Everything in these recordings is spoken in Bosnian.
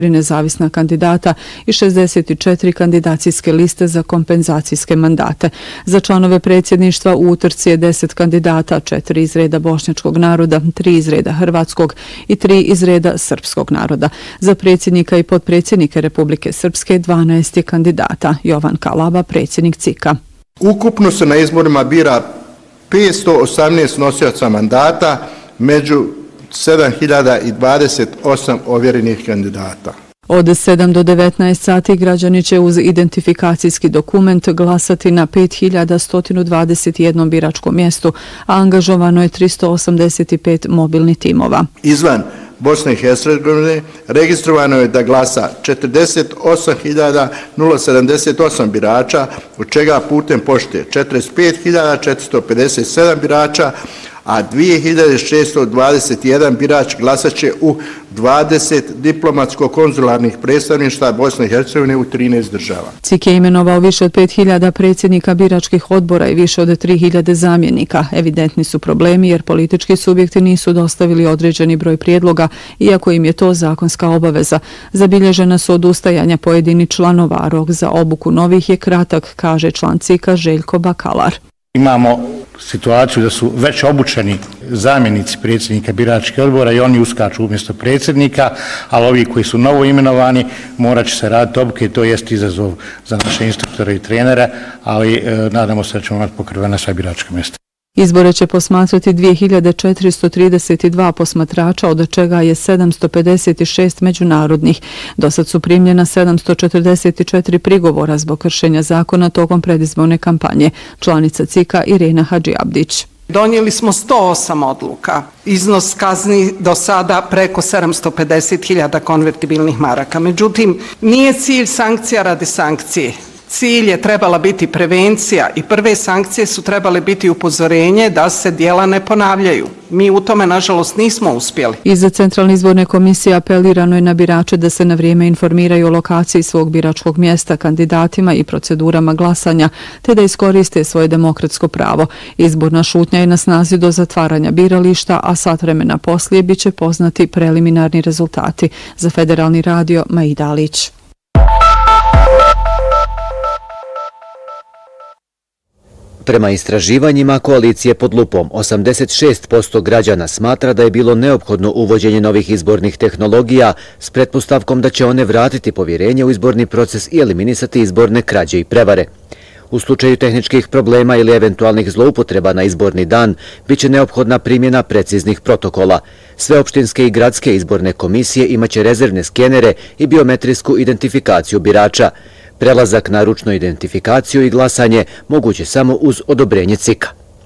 nezavisna kandidata i 64 kandidacijske liste za kompenzacijske mandate. Za članove predsjedništva u utrci je 10 kandidata, 4 iz reda bošnjačkog naroda, 3 iz reda hrvatskog i 3 iz reda srpskog naroda. Za predsjednika i potpredsjednike Republike Srpske 12 je kandidata. Jovan Kalaba, predsjednik CIK-a. Ukupno se na izborima bira 518 nosioca mandata među 7028 ovjerenih kandidata. Od 7 do 19 sati građani će uz identifikacijski dokument glasati na 5121 biračkom mjestu, a angažovano je 385 mobilnih timova. Izvan Bosne i Hercegovine registrovano je da glasa 48.078 birača, od čega putem pošte 45.457 birača, a 2621 birač glasat će u 20 diplomatsko-konzularnih predstavništva Bosne i Hercegovine u 13 država. CIK je imenovao više od 5000 predsjednika biračkih odbora i više od 3000 zamjenika. Evidentni su problemi jer politički subjekti nisu dostavili određeni broj prijedloga, iako im je to zakonska obaveza. Zabilježena su odustajanja pojedinih članova, a rok za obuku novih je kratak, kaže član CIK-a Željko Bakalar. Imamo situaciju da su već obučeni zamjenici predsjednika biračkih odbora i oni uskaču umjesto predsjednika, ali ovi koji su novo imenovani morat će se raditi obuke i to jest izazov za naše instruktore i trenere, ali nadamo se da ćemo imati pokrivena sva biračka mjesta. Izbore će posmatrati 2432 posmatrača, od čega je 756 međunarodnih. Dosad su primljena 744 prigovora zbog kršenja zakona tokom predizborne kampanje. Članica CIK-a Irena Hadžiabdić. Donijeli smo 108 odluka. Iznos kazni do sada preko 750.000 konvertibilnih maraka. Međutim, nije cilj sankcija radi sankcije. Cilj je trebala biti prevencija i prve sankcije su trebale biti upozorenje da se djela ne ponavljaju. Mi u tome, nažalost, nismo uspjeli. Iza Centralne izborne komisije apelirano je na birače da se na vrijeme informiraju o lokaciji svog biračkog mjesta, kandidatima i procedurama glasanja, te da iskoriste svoje demokratsko pravo. Izborna šutnja je na snazi do zatvaranja birališta, a sat vremena poslije bit će poznati preliminarni rezultati. Za Federalni radio, Maida Alić. Prema istraživanjima koalicije pod lupom, 86% građana smatra da je bilo neophodno uvođenje novih izbornih tehnologija s pretpostavkom da će one vratiti povjerenje u izborni proces i eliminisati izborne krađe i prevare. U slučaju tehničkih problema ili eventualnih zloupotreba na izborni dan, bit će neophodna primjena preciznih protokola. Sve opštinske i gradske izborne komisije imaće rezervne skenere i biometrijsku identifikaciju birača. Prelazak na ručnu identifikaciju i glasanje moguće samo uz odobrenje CIK-a.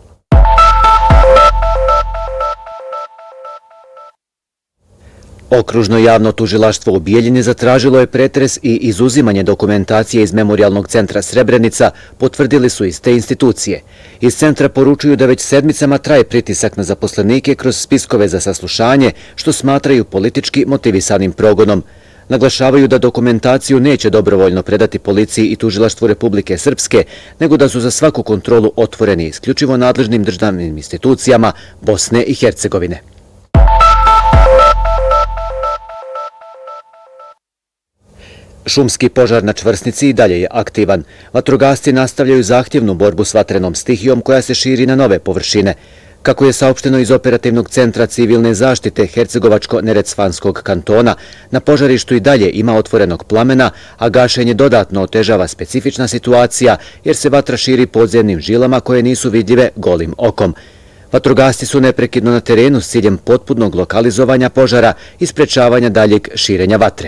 Okružno javno tužilaštvo u Bijeljini zatražilo je pretres i izuzimanje dokumentacije iz Memorijalnog centra Srebrenica, potvrdili su iz te institucije. Iz centra poručuju da već sedmicama traje pritisak na zaposlenike kroz spiskove za saslušanje, što smatraju politički motivisanim progonom. Naglašavaju da dokumentaciju neće dobrovoljno predati policiji i tužilaštvu Republike Srpske, nego da su za svaku kontrolu otvoreni isključivo nadležnim državnim institucijama Bosne i Hercegovine. Šumski požar na Čvrsnici i dalje je aktivan. Vatrogasci nastavljaju zahtjevnu borbu s vatrenom stihijom koja se širi na nove površine. Kako je saopšteno iz Operativnog centra civilne zaštite Hercegovačko-Neretvanskog kantona, na požarištu i dalje ima otvorenog plamena, a gašenje dodatno otežava specifična situacija jer se vatra širi podzemnim žilama koje nisu vidljive golim okom. Vatrogasci su neprekidno na terenu s ciljem potpunog lokalizovanja požara i sprečavanja daljeg širenja vatre.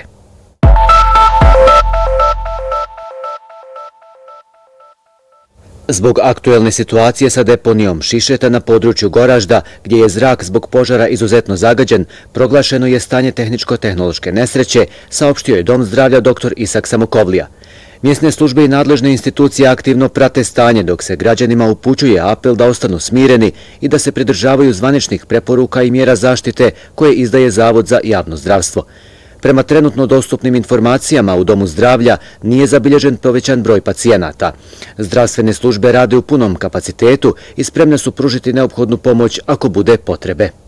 Zbog aktuelne situacije sa deponijom šišeta na području Goražda, gdje je zrak zbog požara izuzetno zagađen, proglašeno je stanje tehničko-tehnološke nesreće, saopštio je Dom zdravlja dr. Isak Samokovlija. Mjesne službe i nadležne institucije aktivno prate stanje, dok se građanima upućuje apel da ostanu smireni i da se pridržavaju zvaničnih preporuka i mjera zaštite koje izdaje Zavod za javno zdravstvo. Prema trenutno dostupnim informacijama u Domu zdravlja nije zabilježen povećan broj pacijenata. Zdravstvene službe rade u punom kapacitetu i spremne su pružiti neophodnu pomoć ako bude potrebe.